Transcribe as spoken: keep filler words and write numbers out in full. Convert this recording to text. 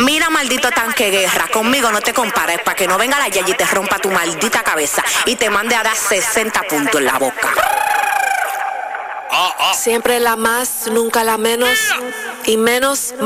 Mira, maldito tanque guerra, conmigo no te compares, para que no venga la Yayi y te rompa tu maldita cabeza y te mande a dar sesenta puntos en la boca. Siempre la más, nunca la menos, y menos